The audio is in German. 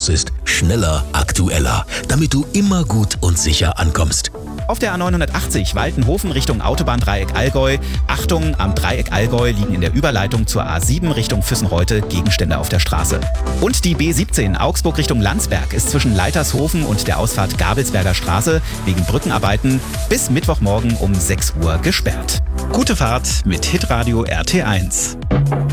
ist schneller, aktueller, damit du immer gut und sicher ankommst. Auf der A980 Waltenhofen Richtung Autobahndreieck Allgäu. Achtung, am Dreieck Allgäu liegen in der Überleitung zur A7 Richtung Füssenreute Gegenstände auf der Straße. Und die B17 Augsburg Richtung Landsberg ist zwischen Leitershofen und der Ausfahrt Gabelsberger Straße wegen Brückenarbeiten bis Mittwochmorgen um 6 Uhr gesperrt. Gute Fahrt mit Hitradio RT1.